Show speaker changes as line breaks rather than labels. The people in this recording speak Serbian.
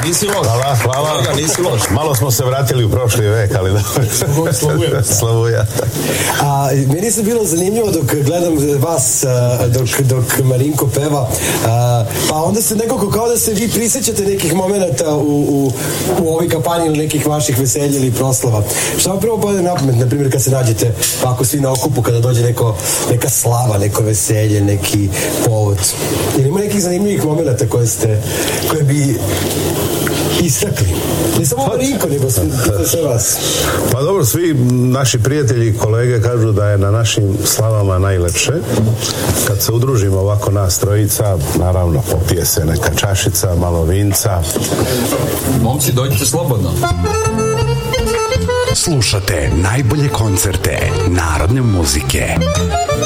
Nisi loš.
Hvala.
Nisi loš.
Malo smo se vratili u prošli vek, ali dobro. Slavuja.
Meni se bilo zanimljivo dok gledam vas, dok Marinko peva, pa onda se nekako kao da se vi prisjećate nekih momenata u ovoj kampanji ili nekih vaših veselja ili proslava. Šta vam prvo pade na pamet, na primjer kad se nađete ovako svi na okupu, kada dođe neka slava, neko veselje, neki povod? Ili ima nekih zanimljivih momenata koje bi istakli? Ne samo Marinko, nego sve vas.
Pa dobro, svi naši prijatelji i kolege kažu da je na našim slavama najlepše. Kad se udružimo ovako nas trojica, naravno popije se neka čašica, malo vinca.
Momci, dođite slobodno.
Slušate najbolje koncerte narodne muzike.